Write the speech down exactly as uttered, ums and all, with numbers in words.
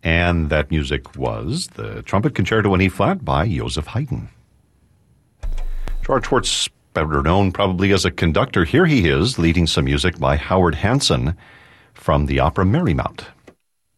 And that music was the Trumpet Concerto in E-flat by Joseph Haydn. George Schwartz, better known probably as a conductor, here he is leading some music by Howard Hanson from the opera Merry Mount.